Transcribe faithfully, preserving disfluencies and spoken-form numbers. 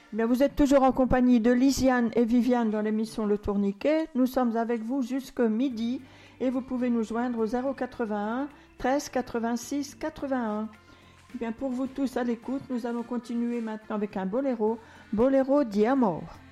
Bien, vous êtes toujours en compagnie de Lisiane et Viviane dans l'émission Le Tourniquet. Nous sommes avec vous jusque midi et vous pouvez nous joindre au zéro quatre-vingt-un treize quatre-vingt-six quatre-vingt-un. Bien, pour vous tous à l'écoute, nous allons continuer maintenant avec un boléro, Boléro di Amor.